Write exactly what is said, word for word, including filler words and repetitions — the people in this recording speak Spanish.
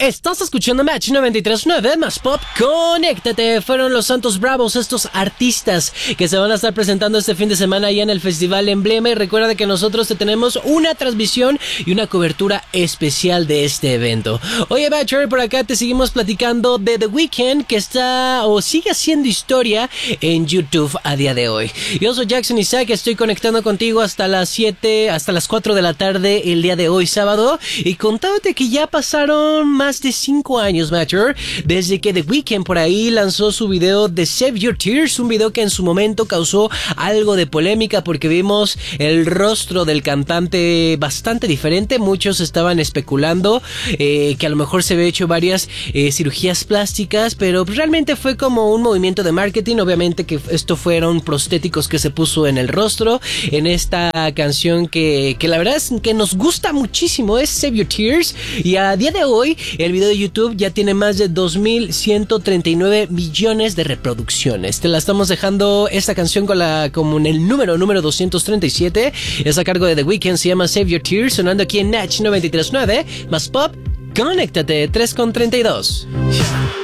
Estás escuchando Match noventa y tres punto nueve más Pop. Conéctate. Fueron los Santos Bravos, estos artistas que se van a estar presentando este fin de semana allá en el Festival Emblema. Y recuerda que nosotros te tenemos una transmisión y una cobertura especial de este evento. Oye, Matcher, por acá te seguimos platicando de The Weeknd, que está o sigue haciendo historia en YouTube a día de hoy. Yo soy Jackson Isaac, estoy conectando contigo hasta las siete, hasta las cuatro de la tarde el día de hoy, sábado. Y contándote que ya pasaron más de cinco años, Matcher, desde que The Weeknd por ahí lanzó su video de Save Your Tears, un video que en su momento causó algo de polémica porque vimos el rostro del cantante bastante diferente. Muchos estaban especulando eh, que a lo mejor se había hecho varias eh, cirugías plásticas, pero realmente fue como un movimiento de marketing. Obviamente que esto fueron prostéticos que se puso en el rostro en esta canción que, que la verdad es que nos gusta muchísimo, es Save Your Tears, y a día de hoy el video de YouTube ya tiene más de dos mil ciento treinta y nueve millones de reproducciones. Te la estamos dejando esta canción con la como en el número número doscientos treinta y siete. Es a cargo de The Weeknd, se llama Save Your Tears, sonando aquí en Natch noventa y tres punto nueve más Pop. Conéctate, tres con treinta y dos.